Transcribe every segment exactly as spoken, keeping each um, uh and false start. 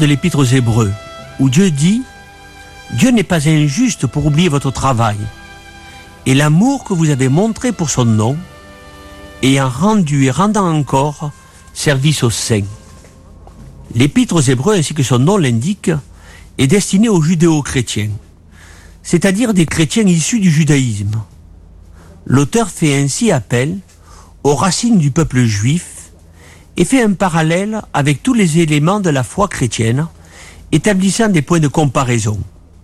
de l'Épître aux Hébreux, où Dieu dit « Dieu n'est pas injuste pour oublier votre travail et l'amour que vous avez montré pour son nom, ayant rendu et rendant encore service aux saints. » L'Épître aux Hébreux, ainsi que son nom l'indique, est destiné aux judéo-chrétiens, c'est-à-dire des chrétiens issus du judaïsme. L'auteur fait ainsi appel aux racines du peuple juif et fait un parallèle avec tous les éléments de la foi chrétienne, établissant des points de comparaison.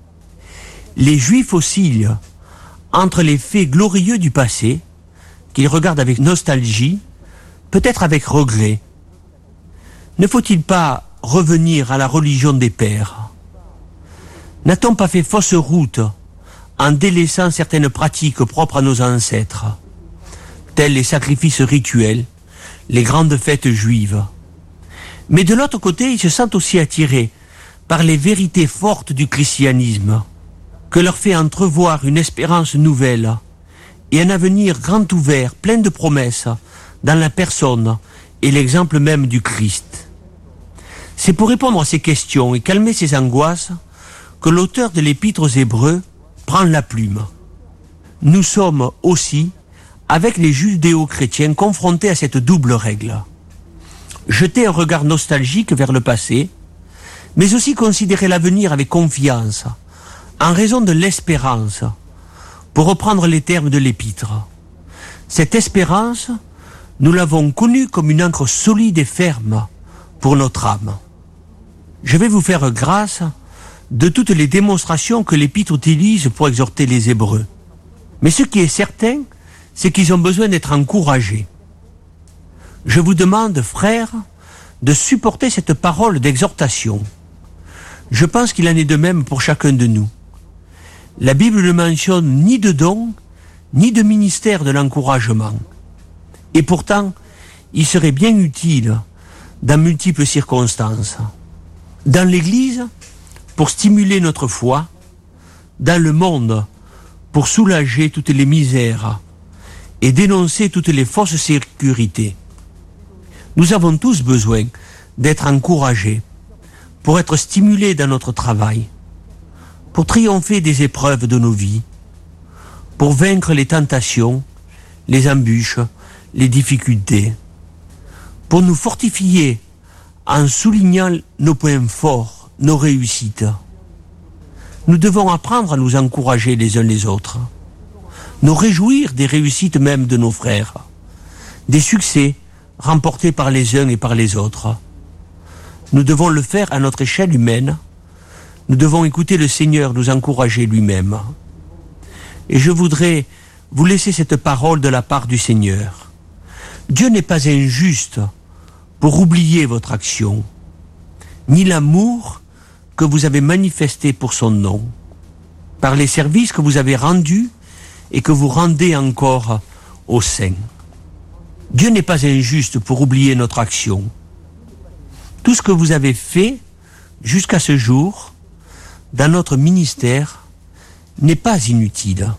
Les Juifs oscillent entre les faits glorieux du passé, qu'ils regardent avec nostalgie, peut-être avec regret. Ne faut-il pas revenir à la religion des pères ? N'a-t-on pas fait fausse route en délaissant certaines pratiques propres à nos ancêtres, tels les sacrifices rituels, les grandes fêtes juives? Mais de l'autre côté, ils se sentent aussi attirés par les vérités fortes du christianisme, que leur fait entrevoir une espérance nouvelle et un avenir grand ouvert, plein de promesses, dans la personne et l'exemple même du Christ. C'est pour répondre à ces questions et calmer ces angoisses que l'auteur de l'Épître aux Hébreux prend la plume. Nous sommes aussi, avec les judéo-chrétiens, confrontés à cette double règle. Jeter un regard nostalgique vers le passé, mais aussi considérer l'avenir avec confiance, en raison de l'espérance, pour reprendre les termes de l'Épître. Cette espérance, nous l'avons connue comme une ancre solide et ferme pour notre âme. Je vais vous faire grâce de toutes les démonstrations que l'Épître utilise pour exhorter les Hébreux. Mais ce qui est certain, c'est qu'ils ont besoin d'être encouragés. Je vous demande, frères, de supporter cette parole d'exhortation. Je pense qu'il en est de même pour chacun de nous. La Bible ne mentionne ni de don, ni de ministère de l'encouragement. Et pourtant, il serait bien utile dans multiples circonstances. Dans l'Église, pour stimuler notre foi, dans le monde, pour soulager toutes les misères et dénoncer toutes les fausses sécurités. Nous avons tous besoin d'être encouragés, pour être stimulés dans notre travail, pour triompher des épreuves de nos vies, pour vaincre les tentations, les embûches, les difficultés, pour nous fortifier en soulignant nos points forts, nos réussites. Nous devons apprendre à nous encourager les uns les autres, nous réjouir des réussites même de nos frères, des succès remportés par les uns et par les autres. Nous devons le faire à notre échelle humaine. Nous devons écouter le Seigneur nous encourager lui-même. Et je voudrais vous laisser cette parole de la part du Seigneur. Dieu n'est pas injuste pour oublier votre action, ni l'amour que vous avez manifesté pour son nom, par les services que vous avez rendus et que vous rendez encore aux saints. Dieu n'est pas injuste pour oublier notre action. Tout ce que vous avez fait jusqu'à ce jour dans notre ministère n'est pas inutile.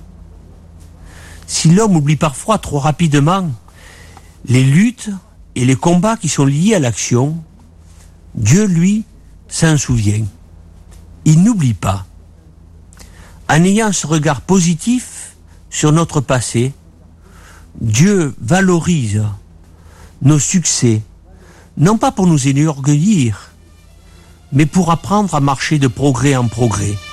Si l'homme oublie parfois trop rapidement les luttes et les combats qui sont liés à l'action, Dieu, lui, s'en souvient. Il n'oublie pas. En ayant ce regard positif sur notre passé, Dieu valorise nos succès, non pas pour nous enorgueillir, mais pour apprendre à marcher de progrès en progrès.